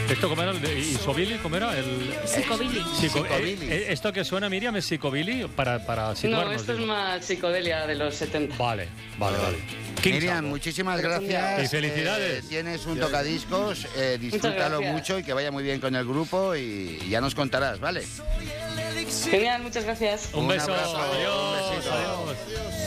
¿Esto cómo era? ¿Y Sobili? ¿Cómo era? Psicobilly. ¿Esto que suena, Miriam, es Psicobilly? Para situarnos. No, esto es más psicodelia de los 70. Vale. Miriam, muchísimas gracias. Y felicidades. Tienes un tocadiscos, disfrútalo mucho y que vaya muy bien con el grupo y ya nos contarás, ¿vale? Genial, muchas gracias. Un beso. abrazo, Adiós. un besito. Adiós.